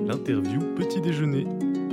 l'interview petit déjeuner.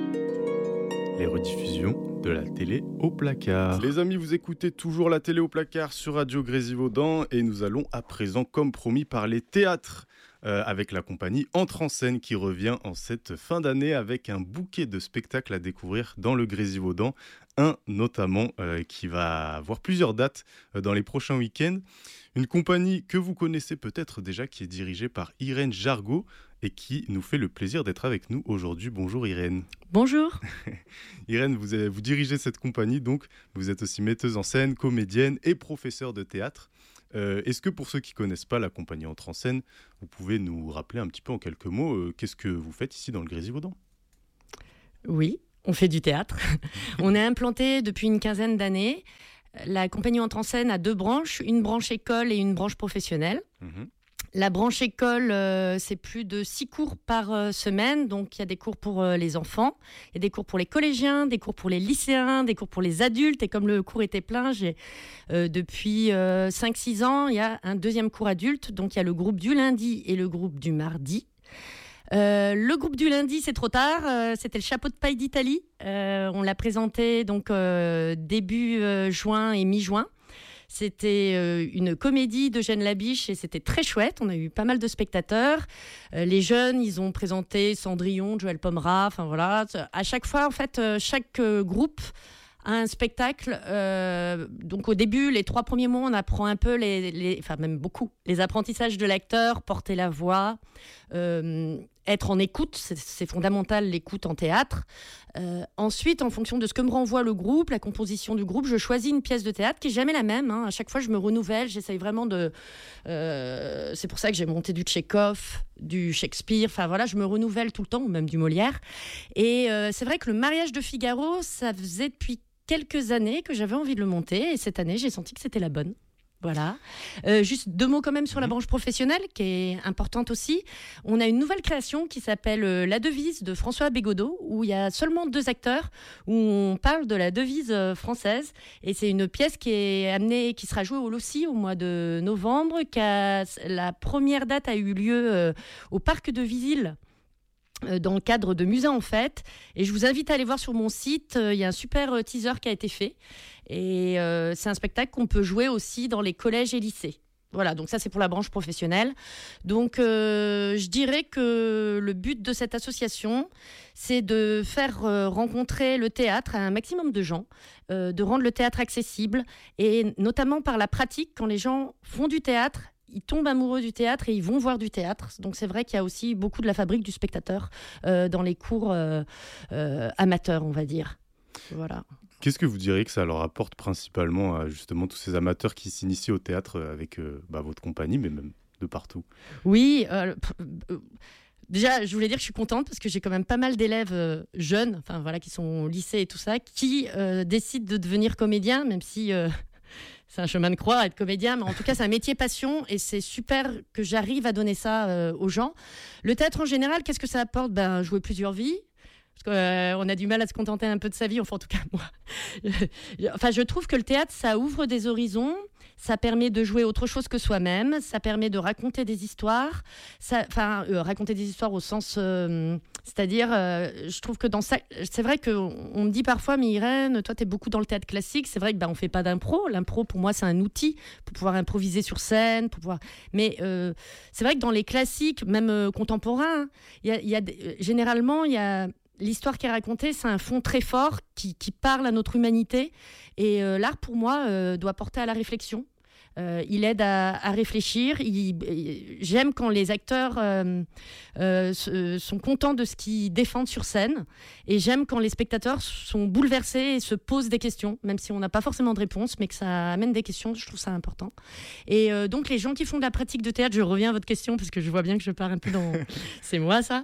Les rediffusions de la télé au placard. Les amis, vous écoutez toujours la télé au placard sur Radio Grésivaudan et nous allons à présent, comme promis, parler théâtre avec la compagnie Entre en scène qui revient en cette fin d'année avec un bouquet de spectacles à découvrir dans le Grésivaudan. Un notamment qui va avoir plusieurs dates dans les prochains week-ends. Une compagnie que vous connaissez peut-être déjà qui est dirigée par Irène Jargot et qui nous fait le plaisir d'être avec nous aujourd'hui. Bonjour Irène. Bonjour. Irène, vous dirigez cette compagnie, donc vous êtes aussi metteuse en scène, comédienne et professeure de théâtre. Est-ce que pour ceux qui ne connaissent pas la compagnie Entre en scène, vous pouvez nous rappeler un petit peu en quelques mots qu'est-ce que vous faites ici dans le Grésivaudan ? Oui, on fait du théâtre. On est implanté depuis une quinzaine d'années. La compagnie Entre en scène a deux branches, une branche école et une branche professionnelle. La branche école, c'est plus de 6 cours par semaine. Donc, il y a des cours pour les enfants, il y a des cours pour les collégiens, des cours pour les lycéens, des cours pour les adultes. Et comme le cours était plein, depuis 5-6 ans, il y a un deuxième cours adulte. Donc, il y a le groupe du lundi et le groupe du mardi. Le groupe du lundi, c'est trop tard. C'était le chapeau de paille d'Italie. On l'a présenté donc début juin et mi-juin. C'était une comédie d'Eugène Labiche et c'était très chouette. On a eu pas mal de spectateurs. Les jeunes, ils ont présenté Cendrillon, Joël Pomera. Enfin voilà. À chaque fois, en fait, chaque groupe a un spectacle. Donc au début, les 3 premiers mois, on apprend un peu enfin même beaucoup, les apprentissages de l'acteur, porter la voix, être en écoute, c'est fondamental l'écoute en théâtre. Ensuite, en fonction de ce que me renvoie le groupe, la composition du groupe, je choisis une pièce de théâtre qui est jamais la même. À chaque fois, je me renouvelle, j'essaye vraiment de... c'est pour ça que j'ai monté du Tchekhov, du Shakespeare, enfin voilà, je me renouvelle tout le temps, ou même du Molière. Et c'est vrai que le mariage de Figaro, ça faisait depuis quelques années que j'avais envie de le monter, et cette année, j'ai senti que c'était la bonne. Voilà. Juste 2 mots quand même sur la branche professionnelle, qui est importante aussi. On a une nouvelle création qui s'appelle La Devise de François Bégodeau, où il y a seulement 2 acteurs, où on parle de la devise française. Et c'est une pièce qui sera jouée au Lossy au mois de novembre. La première date a eu lieu au parc de Visil, dans le cadre de Musée en Fête. Et je vous invite à aller voir sur mon site. Il y a un super teaser qui a été fait. Et c'est un spectacle qu'on peut jouer aussi dans les collèges et lycées. Voilà, donc ça c'est pour la branche professionnelle. Donc je dirais que le but de cette association, c'est de faire rencontrer le théâtre à un maximum de gens, de rendre le théâtre accessible, et notamment par la pratique, quand les gens font du théâtre, ils tombent amoureux du théâtre et ils vont voir du théâtre. Donc c'est vrai qu'il y a aussi beaucoup de la fabrique du spectateur dans les cours amateurs, on va dire. Voilà. Qu'est-ce que vous diriez que ça leur apporte principalement à justement tous ces amateurs qui s'initient au théâtre avec votre compagnie, mais même de partout ? Oui, déjà, je voulais dire que je suis contente parce que j'ai quand même pas mal d'élèves jeunes, enfin voilà, qui sont au lycée et tout ça, qui décident de devenir comédiens, même si c'est un chemin de croix être comédien, mais en tout cas c'est un métier passion et c'est super que j'arrive à donner ça aux gens. Le théâtre en général, qu'est-ce que ça apporte ? Jouer plusieurs vies. Parce qu'on a du mal à se contenter un peu de sa vie, enfin en tout cas moi. Je trouve que le théâtre, ça ouvre des horizons, ça permet de jouer autre chose que soi-même, ça permet de raconter des histoires, raconter des histoires au sens... c'est-à-dire, je trouve que dans ça... C'est vrai qu'on me dit parfois, mais Irène, toi t'es beaucoup dans le théâtre classique, c'est vrai qu'on ne fait pas d'impro. L'impro, pour moi, c'est un outil pour pouvoir improviser sur scène, pour pouvoir... Mais c'est vrai que dans les classiques, même contemporains, généralement, il y a... L'histoire qui est racontée, c'est un fond très fort qui parle à notre humanité. Et l'art, pour moi, doit porter à la réflexion. Il aide à réfléchir. J'aime quand les acteurs sont contents de ce qu'ils défendent sur scène. Et j'aime quand les spectateurs sont bouleversés et se posent des questions, même si on n'a pas forcément de réponse, mais que ça amène des questions. Je trouve ça important. Et donc, les gens qui font de la pratique de théâtre, je reviens à votre question, parce que je vois bien que je pars un peu dans... C'est moi, ça.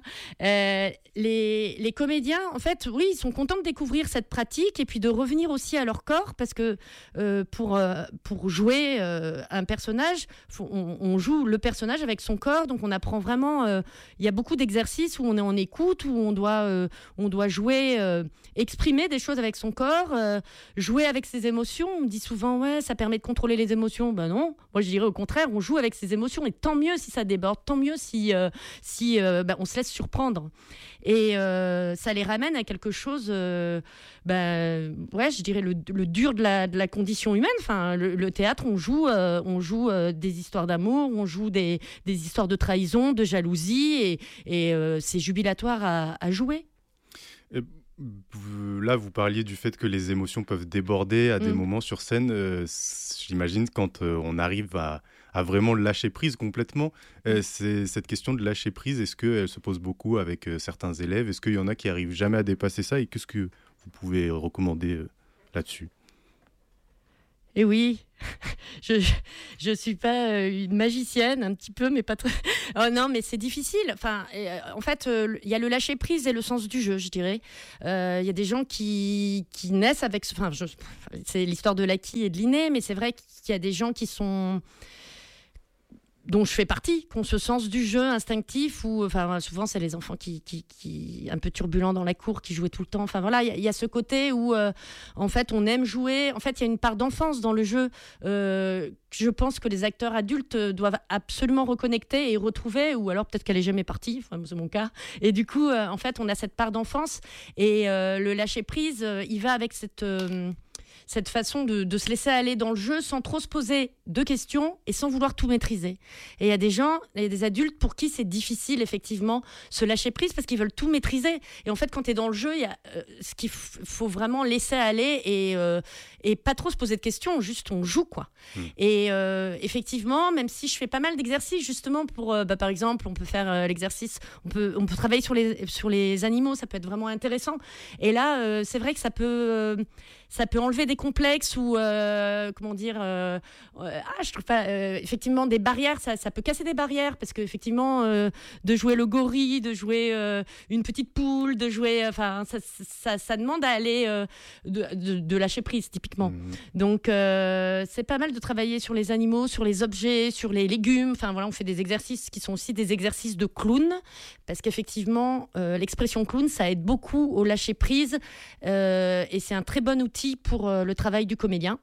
Les comédiens, en fait, oui, ils sont contents de découvrir cette pratique et puis de revenir aussi à leur corps, parce que pour jouer... un personnage, on joue le personnage avec son corps, donc on apprend vraiment. Il y a beaucoup d'exercices où on est en écoute, où on doit jouer, exprimer des choses avec son corps, jouer avec ses émotions. On me dit souvent, ouais, ça permet de contrôler les émotions. Ben non, moi je dirais au contraire, on joue avec ses émotions, et tant mieux si ça déborde, tant mieux si on se laisse surprendre. Et ça les ramène à quelque chose, je dirais le dur de la condition humaine. Enfin, le théâtre, on joue des histoires d'amour, on joue des histoires de trahison, de jalousie, et c'est jubilatoire à jouer. Là, vous parliez du fait que les émotions peuvent déborder à des moments sur scène. J'imagine quand on arrive à vraiment lâcher prise complètement. C'est cette question de lâcher prise, est-ce qu'elle se pose beaucoup avec certains élèves? Est-ce qu'il y en a qui n'arrivent jamais à dépasser ça? Et qu'est-ce que vous pouvez recommander là-dessus? Et oui, je suis pas une magicienne, un petit peu, mais pas très. Oh non, mais c'est difficile. Enfin, en fait, il y a le lâcher prise et le sens du jeu, je dirais. Il y a des gens qui naissent avec. Enfin, c'est l'histoire de l'acquis et de l'inné, mais c'est vrai qu'il y a des gens dont je fais partie, qui ont ce sens du jeu instinctif, où enfin, souvent c'est les enfants qui un peu turbulents dans la cour, qui jouaient tout le temps. Enfin voilà, il y a ce côté où en fait on aime jouer. En fait, il y a une part d'enfance dans le jeu. Je pense que les acteurs adultes doivent absolument reconnecter et retrouver, ou alors peut-être qu'elle est jamais partie. Enfin, c'est mon cas. Et du coup, en fait, on a cette part d'enfance, et le lâcher prise, il va avec cette façon de se laisser aller dans le jeu sans trop se poser de questions et sans vouloir tout maîtriser. Et il y a des adultes pour qui c'est difficile, effectivement, se lâcher prise parce qu'ils veulent tout maîtriser. Et en fait, quand tu es dans le jeu, il y a ce qu'il faut vraiment laisser aller et pas trop se poser de questions, juste on joue, quoi. Et effectivement, même si je fais pas mal d'exercices, justement, pour, par exemple, on peut faire l'exercice, on peut travailler sur les animaux, ça peut être vraiment intéressant. Et là, c'est vrai que ça peut enlever des complexes ou je trouve pas effectivement des barrières, ça peut casser des barrières, parce que effectivement de jouer le gorille, de jouer une petite poule, de jouer ça demande à aller de lâcher prise typiquement. Donc c'est pas mal de travailler sur les animaux, sur les objets, sur les légumes. Enfin voilà, on fait des exercices qui sont aussi des exercices de clown, parce qu'effectivement l'expression clown, ça aide beaucoup au lâcher prise, et c'est un très bon outil pour le travail du comédien.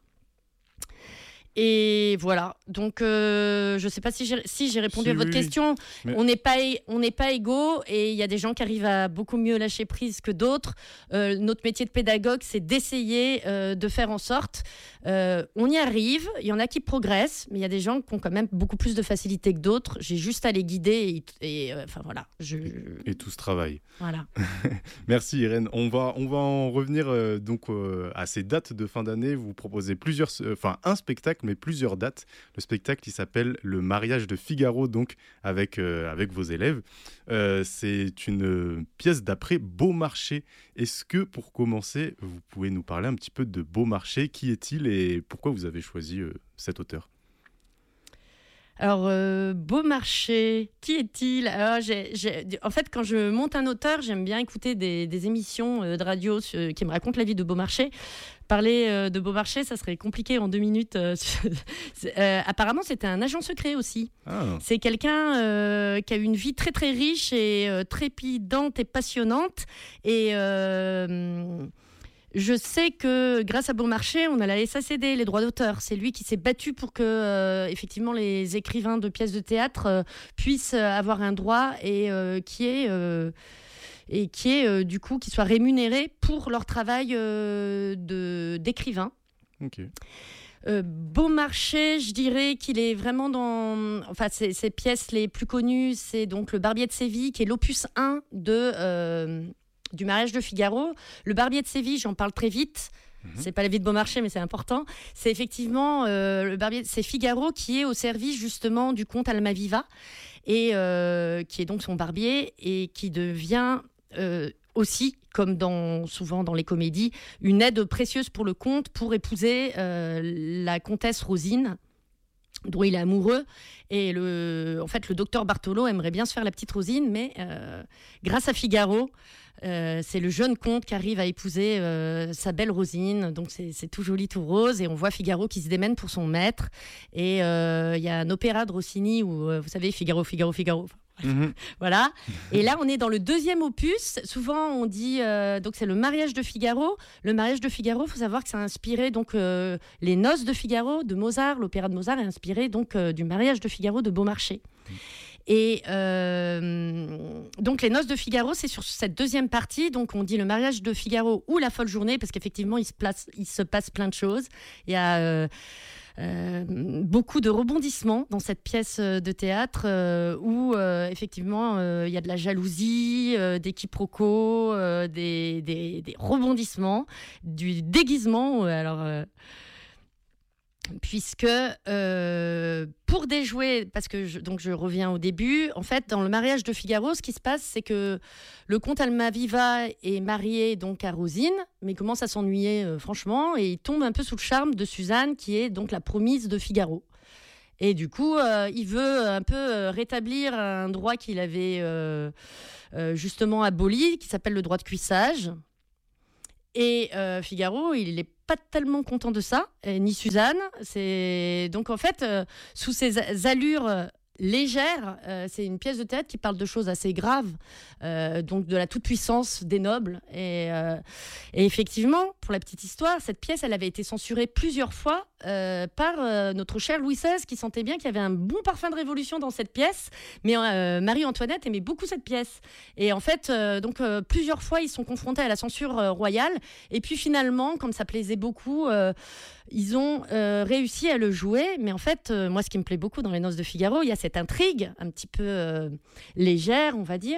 Et voilà, donc je ne sais pas si j'ai répondu à votre question. Mais... On n'est pas égaux, et il y a des gens qui arrivent à beaucoup mieux lâcher prise que d'autres. Notre métier de pédagogue, c'est d'essayer de faire en sorte. On y arrive, il y en a qui progressent, mais il y a des gens qui ont quand même beaucoup plus de facilité que d'autres. J'ai juste à les guider voilà. Et tout ce travail. Voilà. Merci Irène. On va en revenir à ces dates de fin d'année. Vous proposez un spectacle, mais plusieurs dates. Le spectacle, il s'appelle Le mariage de Figaro, donc avec vos élèves. C'est une pièce d'après Beaumarchais. Est-ce que, pour commencer, vous pouvez nous parler un petit peu de Beaumarchais? Qui est-il et pourquoi vous avez choisi cet auteur? Alors, Beaumarchais, qui est-il? Alors, en fait, quand je monte un auteur, j'aime bien écouter des émissions de radio qui me racontent la vie de Beaumarchais. Parler de Beaumarchais, ça serait compliqué en 2 minutes. Apparemment, c'était un agent secret aussi. Ah. C'est quelqu'un qui a eu une vie très très riche et trépidante et passionnante. Et je sais que grâce à Beaumarchais, on a la SACD, les droits d'auteur. C'est lui qui s'est battu pour que effectivement les écrivains de pièces de théâtre puissent avoir un droit et qui soient rémunérés pour leur travail d'écrivain. Okay. Beaumarchais, je dirais qu'il est vraiment dans... Enfin, ses pièces les plus connues, c'est donc Le Barbier de Séville, qui est l'opus 1 du mariage de Figaro. Le Barbier de Séville, j'en parle très vite. C'est pas la vie de Beaumarchais, mais c'est important. C'est effectivement le Barbier, c'est Figaro qui est au service justement du comte Almaviva, et qui est donc son barbier, et qui devient aussi, comme souvent dans les comédies, une aide précieuse pour le comte pour épouser la comtesse Rosine. dont il est amoureux. Et en fait, le docteur Bartolo aimerait bien se faire la petite Rosine, mais grâce à Figaro, c'est le jeune comte qui arrive à épouser sa belle Rosine. Donc c'est tout joli, tout rose. Et on voit Figaro qui se démène pour son maître. Et il y a un opéra de Rossini où, vous savez, Figaro, Figaro, Figaro. Voilà. Et là, on est dans le deuxième opus. Souvent, on dit donc c'est le mariage de Figaro. Le mariage de Figaro, il faut savoir que ça a inspiré donc les noces de Figaro de Mozart. L'opéra de Mozart est inspiré donc du mariage de Figaro de Beaumarchais. Et donc les noces de Figaro, c'est sur cette deuxième partie. Donc on dit le mariage de Figaro ou la folle journée, parce qu'effectivement il se passe plein de choses. Il y a beaucoup de rebondissements dans cette pièce de théâtre où effectivement il y a de la jalousie, des quiproquos, des rebondissements, du déguisement. Alors puisque pour déjouer, parce que je reviens au début, en fait dans le mariage de Figaro, ce qui se passe, c'est que le comte Almaviva est marié donc à Rosine, mais commence à s'ennuyer franchement, et il tombe un peu sous le charme de Suzanne, qui est donc la promise de Figaro. Et du coup, il veut un peu rétablir un droit qu'il avait justement aboli, qui s'appelle le droit de cuissage. Et Figaro, il n'est pas tellement content de ça, ni Suzanne. Donc en fait, sous ces allures légères, c'est une pièce de théâtre qui parle de choses assez graves, donc de la toute-puissance des nobles. Et effectivement, pour la petite histoire, cette pièce, elle avait été censurée plusieurs fois par notre cher Louis XVI, qui sentait bien qu'il y avait un bon parfum de révolution dans cette pièce. Mais Marie-Antoinette aimait beaucoup cette pièce. Et en fait, plusieurs fois, ils sont confrontés à la censure royale. Et puis finalement, comme ça plaisait beaucoup, ils ont réussi à le jouer. Mais en fait, moi, ce qui me plaît beaucoup dans Les Noces de Figaro, il y a cette intrigue un petit peu légère, on va dire,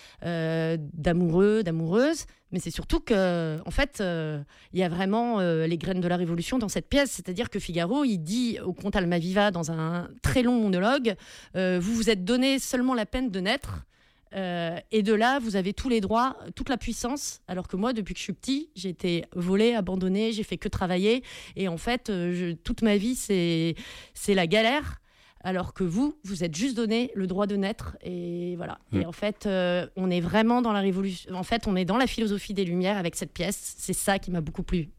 d'amoureux, d'amoureuses. Mais c'est surtout que, en fait, il y a vraiment les graines de la Révolution dans cette pièce. C'est-à-dire que Figaro, il dit au comte Almaviva dans un très long monologue, vous vous êtes donné seulement la peine de naître. Et de là, vous avez tous les droits, toute la puissance. Alors que moi, depuis que je suis petit, j'ai été volée, abandonnée, j'ai fait que travailler. Et en fait, toute ma vie, c'est la galère. Alors que vous êtes juste donné le droit de naître. Et voilà. Et en fait, on est vraiment dans la révolution. En fait, on est dans la philosophie des Lumières avec cette pièce. C'est ça qui m'a beaucoup plu.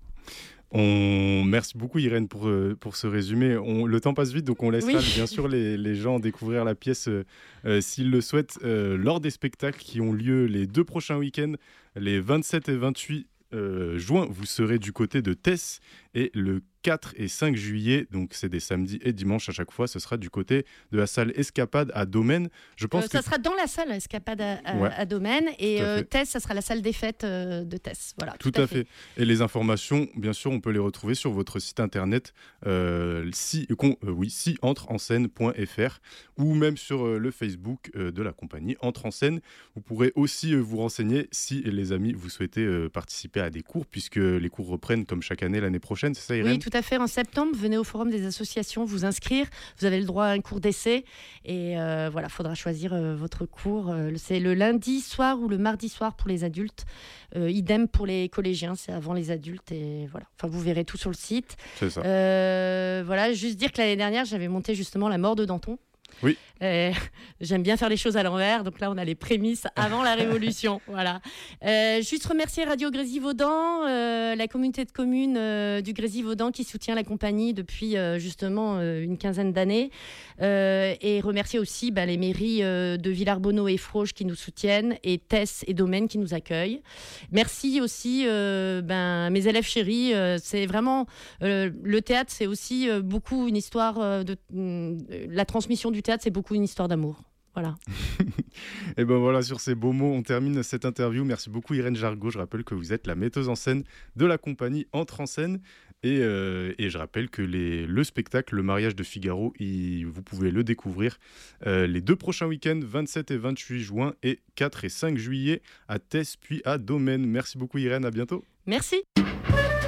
Merci beaucoup Irène pour ce résumé. Le temps passe vite, donc on laissera bien sûr les gens découvrir la pièce s'ils le souhaitent lors des spectacles qui ont lieu les 2 prochains week-ends, les 27 et 28 juin. Vous serez du côté de Tess, et le 4 et 5 juillet, donc c'est des samedis et dimanches à chaque fois, ce sera du côté de la salle Escapade à Domaine. Je pense ça sera dans la salle Escapade à Domaine, et Tess, ça sera la salle des fêtes de Tess. Voilà, tout à fait. Et les informations, bien sûr, on peut les retrouver sur votre site internet entreenscène.fr, ou même sur le Facebook de la compagnie Entre en scène. Vous pourrez aussi vous renseigner si les amis vous souhaitez participer à des cours, puisque les cours reprennent comme chaque année l'année prochaine, c'est ça Irène ? Oui, tout à fait. En septembre, venez au Forum des associations vous inscrire. Vous avez le droit à un cours d'essai. Et voilà, il faudra choisir votre cours. C'est le lundi soir ou le mardi soir pour les adultes. Idem pour les collégiens, c'est avant les adultes. Et voilà. Enfin, vous verrez tout sur le site. C'est ça. Voilà, juste dire que l'année dernière, j'avais monté justement La Mort de Danton. Oui. J'aime bien faire les choses à l'envers, donc là on a les prémices avant la Révolution. Voilà. Juste remercier Radio Grésivaudan, la communauté de communes du Grésivaudan qui soutient la compagnie depuis justement une quinzaine d'années, et remercier aussi les mairies de Villarbonneau et Froge qui nous soutiennent, et Tess et Domaine qui nous accueillent. Merci aussi mes élèves chéris. C'est vraiment le théâtre, c'est aussi beaucoup une histoire la transmission du théâtre, c'est beaucoup une histoire d'amour. Voilà. Et ben voilà, sur ces beaux mots, on termine cette interview. Merci beaucoup Irène Jargot. Je rappelle que vous êtes la metteuse en scène de la compagnie Entre en scène. Et je rappelle que le spectacle, Le mariage de Figaro, vous pouvez le découvrir les 2 prochains week-ends, 27 et 28 juin et 4 et 5 juillet à Tess puis à Domaine. Merci beaucoup Irène, à bientôt. Merci.